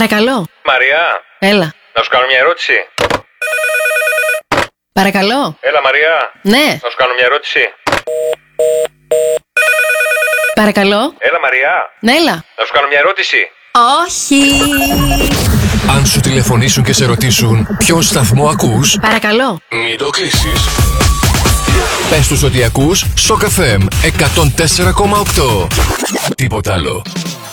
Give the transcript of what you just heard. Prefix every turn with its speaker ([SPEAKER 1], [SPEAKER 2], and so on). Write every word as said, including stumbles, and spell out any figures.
[SPEAKER 1] Παρακαλώ.
[SPEAKER 2] Μαριά.
[SPEAKER 1] Έλα.
[SPEAKER 2] Να σου κάνω μια ερώτηση.
[SPEAKER 1] Παρακαλώ.
[SPEAKER 2] Έλα, Μαριά.
[SPEAKER 1] Ναι.
[SPEAKER 2] Να σου κάνω μια ερώτηση.
[SPEAKER 1] Παρακαλώ.
[SPEAKER 2] Έλα, Μαριά.
[SPEAKER 1] Ναι, έλα.
[SPEAKER 2] Να σου κάνω μια ερώτηση.
[SPEAKER 1] Όχι.
[SPEAKER 3] Αν σου τηλεφωνήσουν και σε ρωτήσουν ποιον σταθμό ακούς,
[SPEAKER 1] Παρακαλώ.
[SPEAKER 3] μην το κλείσεις. Πες τους ότι ακούς Shock εφ εμ εκατόν τέσσερα κόμμα οκτώ. Τίποτα άλλο.